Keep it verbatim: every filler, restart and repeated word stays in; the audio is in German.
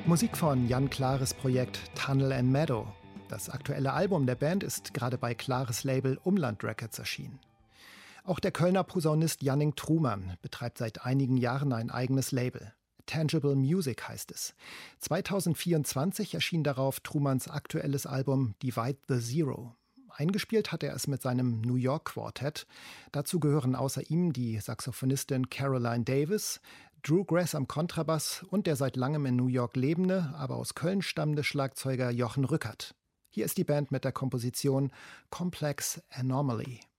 Musik von Jan Klares Projekt Tunnel and Meadow. Das aktuelle Album der Band ist gerade bei Klares Label Umland Records erschienen. Auch der Kölner Posaunist Janning Truman betreibt seit einigen Jahren ein eigenes Label. Tangible Music heißt es. zweitausendvierundzwanzig erschien darauf Trumans aktuelles Album Divide the Zero. Eingespielt hat er es mit seinem New York Quartett. Dazu gehören außer ihm die Saxophonistin Caroline Davis, Drew Grass am Kontrabass und der seit langem in New York lebende, aber aus Köln stammende Schlagzeuger Jochen Rückert. Hier ist die Band mit der Komposition Complex Anomaly.